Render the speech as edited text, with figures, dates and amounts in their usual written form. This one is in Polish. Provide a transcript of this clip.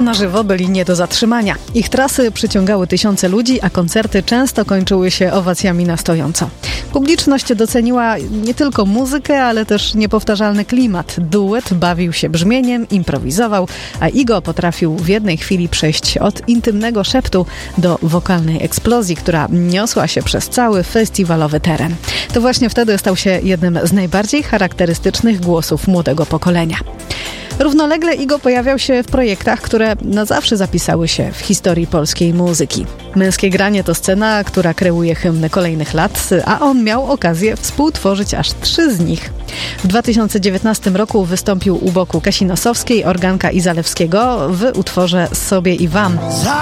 Na żywo byli nie do zatrzymania. Ich trasy przyciągały tysiące ludzi, a koncerty często kończyły się owacjami na stojąco. Publiczność doceniła nie tylko muzykę, ale też niepowtarzalny klimat. Duet bawił się brzmieniem, improwizował, a Igo potrafił w jednej chwili przejść od intymnego szeptu do wokalnej eksplozji, która niosła się przez cały festiwalowy teren. To właśnie wtedy stał się jednym z najbardziej charakterystycznych głosów młodego pokolenia. Równolegle Igo pojawiał się w projektach, które na zawsze zapisały się w historii polskiej muzyki. Męskie granie to scena, która kreuje hymny kolejnych lat, a on miał okazję współtworzyć aż 3 z nich. W 2019 roku wystąpił u boku Kasi Nosowskiej, organka i Zalewskiego w utworze Sobie i Wam.